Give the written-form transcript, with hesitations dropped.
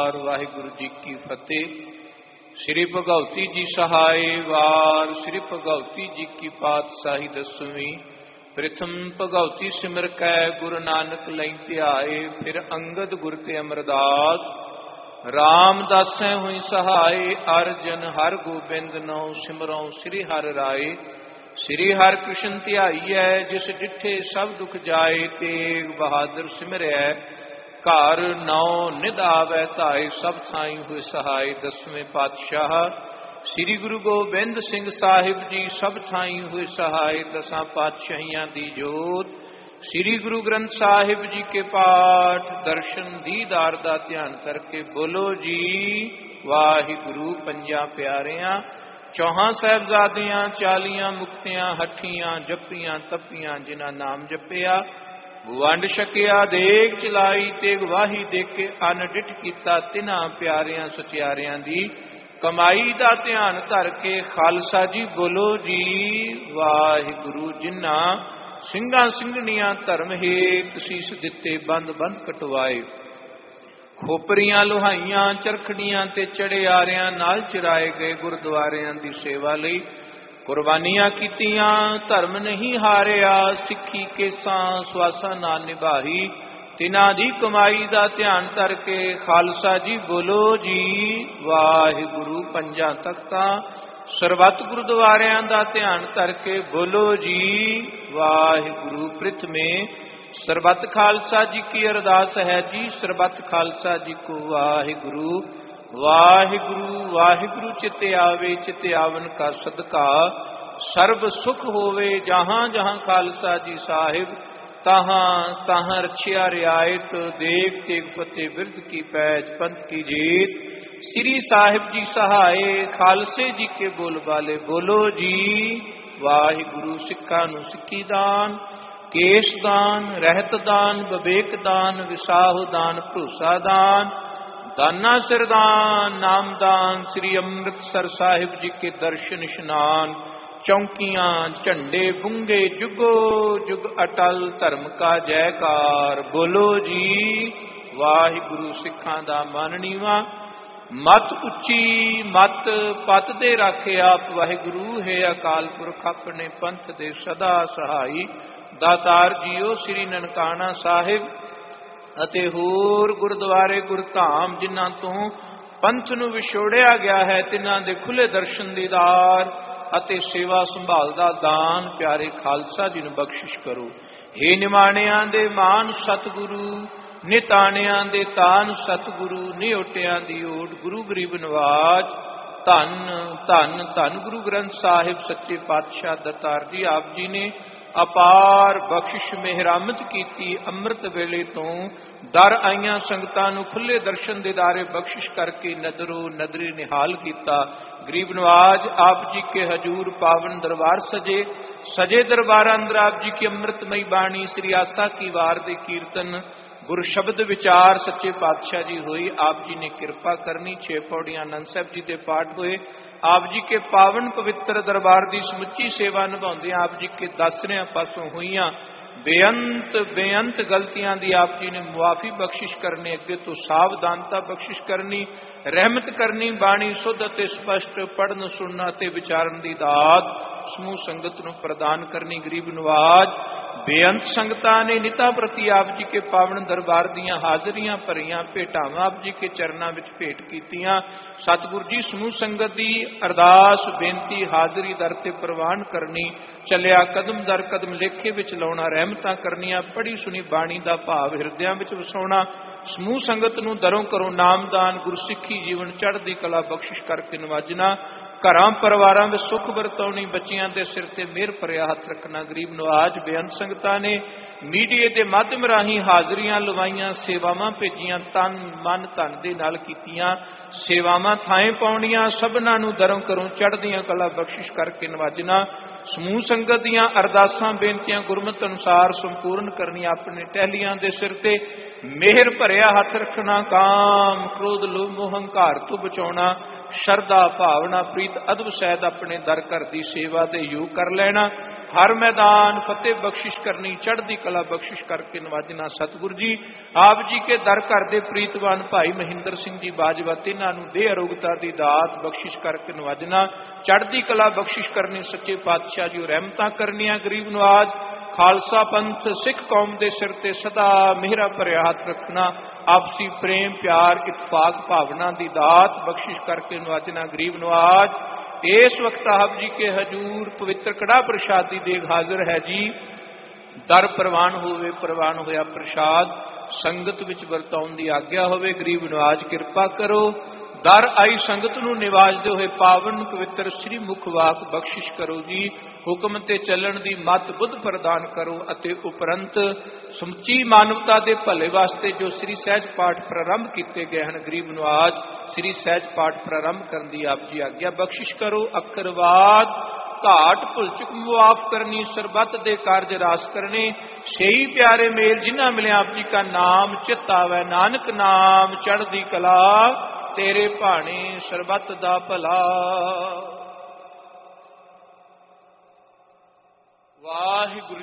ਓਂਕਾਰ। ਵਾਹਿਗੁਰੂ ਜੀ ਕੀ ਫਤਿਹ। श्री भगवती जी सहाय वार। श्री भगवती जी की पातशाही दसवीं। प्रथम भगवती सिमर कै गुरु नानक लई ध्याए। फिर अंगद गुर ते अमरदास। रामदासै हुई सहाय। अर्जन हर गोबिंद नौ सिमरौ श्री हर राय। श्री हर कृष्ण ध्याईऐ जिस डिठे सब दुख जाए। तेग बहादुर सिमरै घर नौ निध आवै धाय। सब थाई हुए सहाय। दसवें पातशाह श्री गुरु गोबिंद सिंह साहिब जी सब थाई हुए सहाय। दसां पातशाहियां दी जोत श्री गुरु ग्रंथ साहिब जी के पाठ दर्शन दीदार दा ध्यान करके बोलो जी वाहिगुरु। पंजा प्यारियां चौहां साहिबजादियां 40 मुक्तियां हठियां जपियां तपियां जिन्हां नाम जपिया। वंड छकिया देग चलाई ते गवाही दे के अन डिठ कीता। तिन्हां प्यारियां सचियारियां दी कमाई दा ध्यान धर के खालसा जी बोलो जी वाहिगुरु। जिन्हां ਸਿੰਘਾਂ ਸਿੰਘਣੀਆਂ धर्म हेत सीस दिते बंद बंद कटवाए। खोपरियां लोहाइयां चरखड़ियां ते चढ़े आरियां नाल चराए गए। गुरुद्वारियां दी सेवा लई कुर्बानियां कीतियां। धर्म नहीं हारिया सिक्खी केसां स्वासा ना निभाई। तिन्हां दी कमाई दा ध्यान धर के खालसा जी बोलो जी वाहिगुरु। पंजां तख्तां सरबत गुरुद्वारियां दा ध्यान धर के बोलो जी वाहिगुरु। प्रथमे सरबत खालसा जी की अरदास है जी। सरबत खालसा जी को वाहिगुरु। वाहिगुरु वाहिगुरु चित आवे चित आवन का सदका। सर्व सुख होवे जहां जहां खालसा जी साहिब। तहां तहां रछिया रियायत। देव तेग फतेह बिरद की पैज पंथ की जीत। श्री साहिब जी सहाय खालसे जी के बोल बाले बोलो जी वाहिगुरु। सिक्खा नूं सिक्खी दान केश दान रहत दान विवेक दान विसाहु दान भरोसा दान दाना सिरदान नामदान। श्री अमृतसर साहिब जी के दर्शन स्नान। चौकियां झंडे बुंगे जुगो जुग अटल धर्म का जयकार। बोलो जी वाहिगुरु। सिखां दा मन नीवा मत उच्ची मत पत दे राखे आप वाहिगुरु। है अकाल पुरख अपने पंथ दे सदा सहाई। दातार जीओ श्री ननकाना साहिब ਅਤੇ ਹੋਰ ਗੁਰਦੁਆਰੇ ਗੁਰਧਾਮ ਜਿਨ੍ਹਾਂ ਤੋਂ ਪੰਥ ਨੂੰ ਵਿਛੋੜਿਆ ਗਿਆ ਹੈ ਤਿਨ੍ਹਾਂ ਦੇ ਖੁੱਲੇ ਦਰਸ਼ਨ ਦੀਦਾਰ ਅਤੇ ਸੇਵਾ ਸੰਭਾਲ ਦਾ ਦਾਨ ਪਿਆਰੇ ਖਾਲਸਾ ਜੀ ਨੂੰ ਬਖਸ਼ਿਸ਼ ਕਰੋ। ਹੇ ਨਿਮਾਣਿਆਂ ਦੇ ਮਾਨ ਸਤਿਗੁਰੂ ਨਿਤਾਣਿਆਂ ਦੇ ਤਾਨ ਸਤਿਗੁਰੂ ਨਿਓਟਿਆਂ ਦੀ ਓਟ ਗੁਰੂ ਗਰੀਬ ਨਵਾਜ। ਧੰਨ ਧੰਨ ਧੰਨ ਗੁਰੂ ਗ੍ਰੰਥ ਸਾਹਿਬ ਸੱਚੇ ਪਾਤਸ਼ਾਹ ਦਤਾਰ ਜੀ ਆਪ ਜੀ ਨੇ ਅਪਾਰ ਬਖਸ਼ਿਸ਼ ਮਿਹਰਾਮਤ ਕੀਤੀ। ਅੰਮ੍ਰਿਤ ਵੇਲੇ ਤੋਂ ਦਰ ਆਈਆਂ ਸੰਗਤਾਂ ਨੂੰ ਖੁੱਲੇ ਦਰਸ਼ਨ ਦੀਦਾਰੇ ਬਖਸ਼ਿਸ਼ ਕਰਕੇ ਨਦਰੋ ਨਦਰੀ ਨਿਹਾਲ ਕੀਤਾ। ਗਰੀਬ ਨਵਾਜ ਆਪ ਜੀ ਕੇ ਹਜੂਰ ਪਾਵਨ ਦਰਬਾਰ ਸਜੇ। ਸਜੇ ਦਰਬਾਰਾਂ ਅੰਦਰ ਆਪ ਜੀ ਕੀ ਅੰਮ੍ਰਿਤਮਈ ਬਾਣੀ ਸ੍ਰੀ ਆਸਾ ਕੀ ਵਾਰ ਦੇ ਕੀਰਤਨ ਗੁਰ ਸ਼ਬਦ ਵਿਚਾਰ ਸੱਚੇ ਪਾਤਸ਼ਾਹ ਜੀ ਹੋਈ। ਆਪ ਜੀ ਨੇ ਕਿਰਪਾ ਕਰਨੀ। 6 ਪੌੜੀਆਂ ਆਨੰਦ ਸਾਹਿਬ ਜੀ ਦੇ ਪਾਠ ਹੋਏ। आप जी के पावन पवित्र दरबार की समुची सेवा निभाते आप जी के दासरियां पासों हुई बेअंत बेअंत गलतियां दी आप जी ने मुआफी बख्शिश करनी। अगे तो सावधानता बख्शिश करनी रहमत करनी। बाणी शुद्ध ते स्पष्ट पढ़न सुनना ते विचारन दी दात समूह संगत नूं प्रदान करनी। गरीब नवाज बेअंत संगतां ने निता प्रति आप जी के पावन दरबार दियां हाजरियां भरियां भेटावां आप जी के चरनां विच भेट कीतियां। सतगुरु जी समूह संगत दी अरदास बेनती हाजरी दर ते प्रवान करनी। चलिया कदम दर कदम लेखे विच लाउणा रहमतां करनियां। पढ़ी सुनी बाणी दा भाव हिरदियां विच वसाउणा। समूह संगत नूं दरों करों नामदान गुरसिੱਖੀ जीवन चढ़दी कला बख्शिश करके नवाजना। घरां परिवारां विच सुख वरताउणी। बच्चियां दे सिर ते मेहर भरिया हथ रखना। गरीब नवाज बेअंत संगतां ने मीडिया के माध्यम राही हाजरियां लवाइयां सेवावां भेजियां। तन मन धन दे नाल कीतियां सेवावां थाएं पाउणियां। सबनां नूं दरों करों चढ़दियां कला बख्शिश करके नवाजना। समूह संगत दियां अरदासां बेनतियां गुरमत अनुसार संपूर्ण करनियां। अपने टहलियां दे सिर ते मेहर भरिया हथ रखना। काम क्रोध लोभ मोह हंकार तो बचाउणा। शरदा भावना प्रीत अदब सैद अपने दर घर की सेवा दे योग कर लेना। हर मैदान फतेह बख्शिश करनी, चढ़दी कला बख्शिश करके नवाजना। सतगुरु जी आप जी के दर घर दे प्रीतवान भाई महिंदर सिंह जी बाजवा, तिन्हां नूं देह अरोगता दी दात बख्शिश करके नवाजना। चढ़दी कला बख्शिश करनी, सच्चे पातशाह जी रहमतां करनियां गरीब नवाज। खालसा पंथ सिख कौम दे सिर ते सदा मेहरा भरिया हथ रखना, आपसी प्रेम प्यार इतफाक भावना दी दात बख्शिश करके नवाजना गरीब नवाज। इस वक्त आप जी के हजूर पवित्र कड़ा प्रसाद की देग हाजिर है जी। दर प्रवान होवे, प्रवान होया प्रसाद संगत विच वरताउण दी आग्या होवे। गरीब नवाज कृपा करो, दर आई संगत नूं निवाजदे होए पावन पवित्र श्री मुख वाक बख्शिश करो जी। हुक्म ते चलण दी मत बुद्ध प्रदान करो अते उपरंत समुची मानवता दे भले वास्ते जो श्री सहज पाठ प्रारंभ किए गए हैं, गरीब नवाज श्री सहज पाठ प्रारंभ करने की आप जी आग्या बख्शिश करो। अखरवाद घाट भुल चुक मुआफ करनी, सरबत दे कारज रास करने, सही प्यारे मेल जिन्ना मिले आप जी का नाम चित आवे। नानक नाम चढ़दी कला, तेरे भाणे सरबत दा भला। वाहिगुरु